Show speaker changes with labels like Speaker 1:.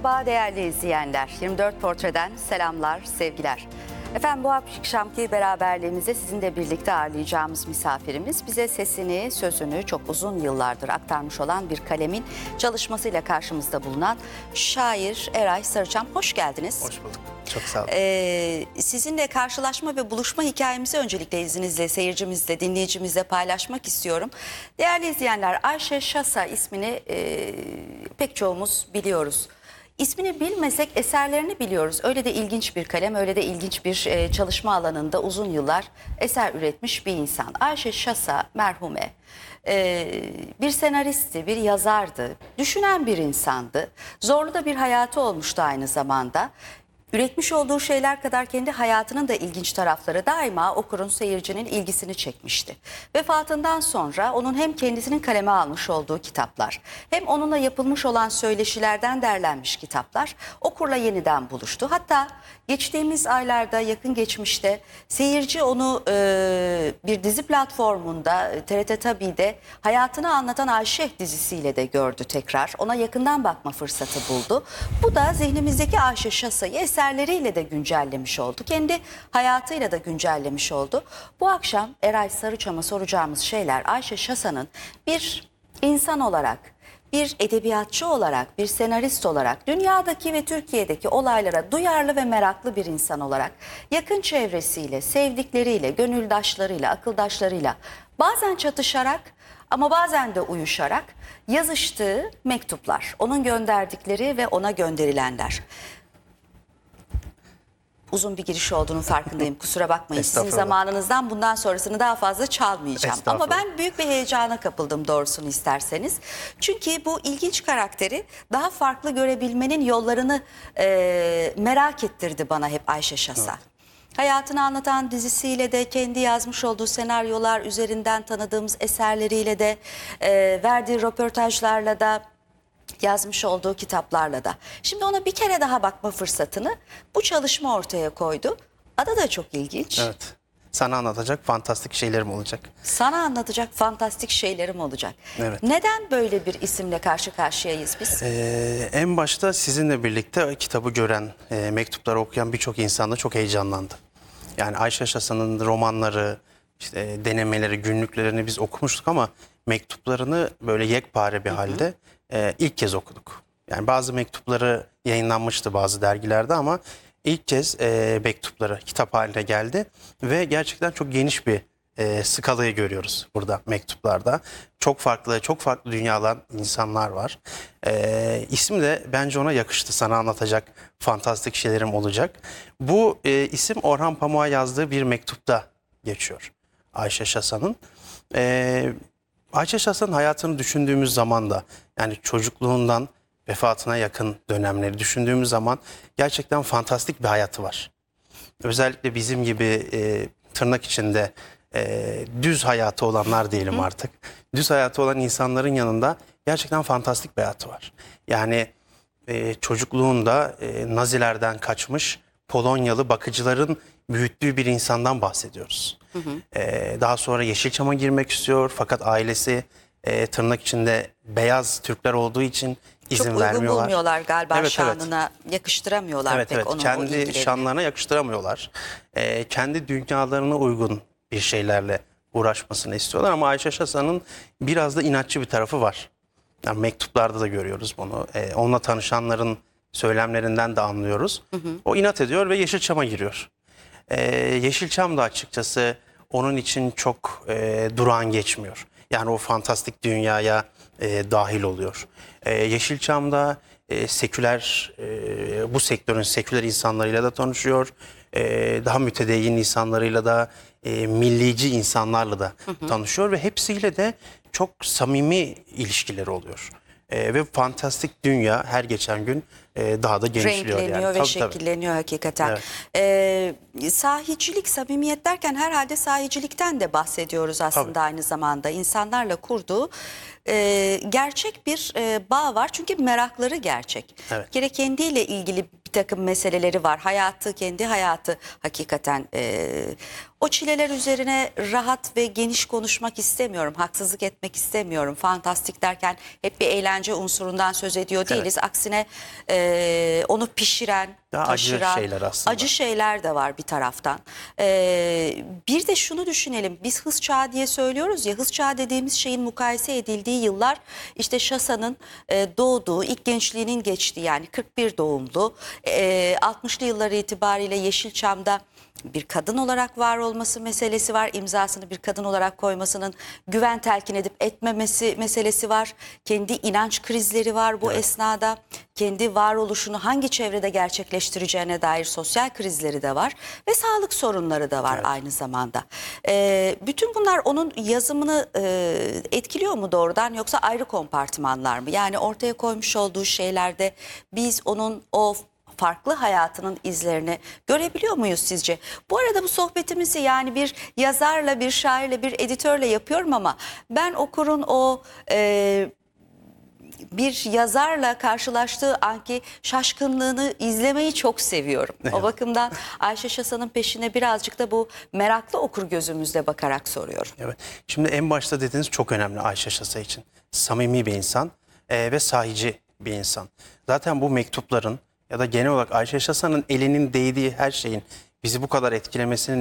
Speaker 1: Merhaba değerli izleyenler. 24 Portre'den selamlar, sevgiler. Efendim bu akşamki beraberliğimizde sizinle birlikte ağırlayacağımız misafirimiz bize sesini, sözünü çok uzun yıllardır aktarmış olan bir kalemin çalışmasıyla karşımızda bulunan şair Eray Sarıçam. Hoş geldiniz.
Speaker 2: Hoş bulduk. Çok sağ olun.
Speaker 1: Sizinle karşılaşma ve buluşma hikayemizi öncelikle izninizle seyircimizle, dinleyicimizle paylaşmak istiyorum. Değerli izleyenler, Ayşe Şasa ismini pek çoğumuz biliyoruz. İsmini bilmesek eserlerini biliyoruz. Öyle de ilginç bir kalem, öyle de ilginç bir çalışma alanında uzun yıllar eser üretmiş bir insan. Ayşe Şasa merhume bir senaristti, bir yazardı, düşünen bir insandı. Zorlu da bir hayatı olmuştu aynı zamanda. Üretmiş olduğu şeyler kadar kendi hayatının da ilginç tarafları daima okurun, seyircinin ilgisini çekmişti. Vefatından sonra onun hem kendisinin kaleme almış olduğu kitaplar, hem onunla yapılmış olan söyleşilerden derlenmiş kitaplar okurla yeniden buluştu. Hatta geçtiğimiz aylarda, yakın geçmişte seyirci onu bir dizi platformunda, TRT Tabi'de Hayatını Anlatan Ayşe dizisiyle de gördü tekrar. Ona yakından bakma fırsatı buldu. Bu da zihnimizdeki Ayşe Şasa'yı eserleriyle de güncellemiş oldu. Kendi hayatıyla da güncellemiş oldu. Bu akşam Eray Sarıçam'a soracağımız şeyler Ayşe Şasa'nın bir insan olarak, bir edebiyatçı olarak, bir senarist olarak, dünyadaki ve Türkiye'deki olaylara duyarlı ve meraklı bir insan olarak, yakın çevresiyle, sevdikleriyle, gönüldaşlarıyla, akıldaşlarıyla bazen çatışarak ama bazen de uyuşarak yazıştığı mektuplar, onun gönderdikleri ve ona gönderilenler. Uzun bir giriş olduğunun farkındayım. Kusura bakmayın. Sizin zamanınızdan bundan sonrasını daha fazla çalmayacağım. Ama ben büyük bir heyecana kapıldım doğrusunu isterseniz. Çünkü bu ilginç karakteri daha farklı görebilmenin yollarını merak ettirdi bana hep Ayşe Şasa. Evet. Hayatını Anlatan dizisiyle de, kendi yazmış olduğu senaryolar üzerinden tanıdığımız eserleriyle de, verdiği röportajlarla da, yazmış olduğu kitaplarla da. Şimdi ona bir kere daha bakma fırsatını bu çalışma ortaya koydu. Adı da çok ilginç.
Speaker 2: Evet. Sana anlatacak fantastik şeylerim olacak.
Speaker 1: Sana anlatacak fantastik şeylerim olacak. Evet. Neden böyle bir isimle karşı karşıyayız biz?
Speaker 2: En başta sizinle birlikte kitabı gören, mektupları okuyan birçok insan da çok heyecanlandı. Yani Ayşe Şasa'nın romanları, işte denemeleri, günlüklerini biz okumuştuk ama mektuplarını böyle yekpare bir halde ilk kez okuduk. Yani bazı mektupları yayınlanmıştı bazı dergilerde ama ilk kez mektupları kitap haline geldi ve gerçekten çok geniş bir skalayı görüyoruz burada mektuplarda. Çok farklı dünyadan insanlar var. İsmi de bence ona yakıştı. Sana anlatacak fantastik şeylerim olacak. Bu isim Orhan Pamuk'a yazdığı bir mektupta geçiyor Ayşe Şasa'nın. Ayşe Şasa'nın hayatını düşündüğümüz zaman da, yani çocukluğundan vefatına yakın dönemleri düşündüğümüz zaman gerçekten fantastik bir hayatı var. Özellikle bizim gibi tırnak içinde düz hayatı olanlar diyelim artık. Düz hayatı olan insanların yanında gerçekten fantastik bir hayatı var. Yani çocukluğunda Nazilerden kaçmış Polonyalı bakıcıların büyüttüğü bir insandan bahsediyoruz. Daha sonra Yeşilçam'a girmek istiyor fakat ailesi tırnak içinde beyaz Türkler olduğu için izin vermiyorlar.
Speaker 1: Çok uygun bulmuyorlar galiba, şanına yakıştıramıyorlar pek onun
Speaker 2: kendi şanlarına yakıştıramıyorlar. Kendi dünyalarına uygun bir şeylerle uğraşmasını istiyorlar ama Ayşe Şasa'nın biraz da inatçı bir tarafı var. Yani mektuplarda da görüyoruz bunu. Onunla tanışanların söylemlerinden de anlıyoruz. O inat ediyor ve Yeşilçam'a giriyor. Yeşilçam da açıkçası onun için çok durağan geçmiyor. Yani o fantastik dünyaya dahil oluyor. Yeşilçam'da bu sektörün seküler insanlarıyla da tanışıyor. Daha mütedeyyin insanlarıyla da, millici insanlarla da tanışıyor ve hepsiyle de çok samimi ilişkileri oluyor. Ve fantastik dünya her geçen gün daha da genişliyor.
Speaker 1: Renkleniyor ve şekilleniyor hakikaten. Sahicilik, samimiyet derken herhalde sahicilikten de bahsediyoruz aslında aynı zamanda. İnsanlarla kurduğu gerçek bir bağ var. Çünkü merakları gerçek. Bir kere kendiyle ilgili bir takım meseleleri var. Kendi hayatı hakikaten O çileler üzerine rahat ve geniş konuşmak istemiyorum. Haksızlık etmek istemiyorum. Fantastik derken hep bir eğlence unsurundan söz ediyor değiliz. Aksine onu pişiren,
Speaker 2: Daha acı
Speaker 1: taşıran,
Speaker 2: şeyler aslında.
Speaker 1: acı şeyler de var bir taraftan. Bir de şunu düşünelim. Biz hız çağı diye söylüyoruz ya. Hız çağı dediğimiz şeyin mukayese edildiği yıllar işte Şasa'nın doğduğu, ilk gençliğinin geçtiği, yani 41 doğumlu. 60'lı yıllar itibariyle Yeşilçam'da bir kadın olarak var olması meselesi var. İmzasını bir kadın olarak koymasının güven telkin edip etmemesi meselesi var. Kendi inanç krizleri var bu esnada. Kendi varoluşunu hangi çevrede gerçekleştireceğine dair sosyal krizleri de var. Ve sağlık sorunları da var aynı zamanda. Bütün bunlar onun yazımını etkiliyor mu doğrudan, yoksa ayrı kompartımanlar mı? Yani ortaya koymuş olduğu şeylerde biz onun o farklı hayatının izlerini görebiliyor muyuz sizce? Bu arada bu sohbetimizi yani bir yazarla, bir şairle, bir editörle yapıyorum ama ben okurun o bir yazarla karşılaştığı anki şaşkınlığını izlemeyi çok seviyorum. O bakımdan Ayşe Şasa'nın peşine birazcık da bu meraklı okur gözümüzle bakarak soruyorum.
Speaker 2: Evet. Şimdi en başta dediğiniz çok önemli Ayşe Şasa için. Samimi bir insan ve sahici bir insan. Zaten bu mektupların ya da genel olarak Ayşe Şasa'nın elinin değdiği her şeyin bizi bu kadar etkilemesinin